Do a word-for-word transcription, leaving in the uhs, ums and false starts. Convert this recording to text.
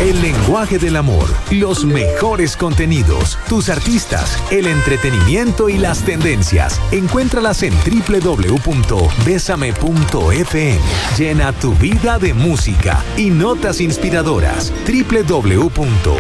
El lenguaje del amor, los mejores contenidos, tus artistas, el entretenimiento y las tendencias. Encuéntralas en doble u doble u doble u punto besame punto efe eme. Llena tu vida de música y notas inspiradoras. doble u doble u doble u punto